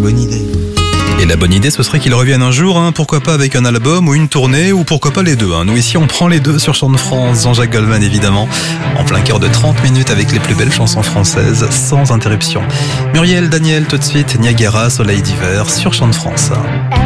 bonne idée. Et la bonne idée, ce serait qu'il revienne un jour, pourquoi pas avec un album ou une tournée, ou pourquoi pas les deux. Nous ici, on prend les deux sur Chant de France. Jean-Jacques Goldman, évidemment, en plein cœur de 30 minutes avec les plus belles chansons françaises, sans interruption. Muriel, Daniel, tout de suite, Niagara, Soleil d'hiver, sur Chant de France.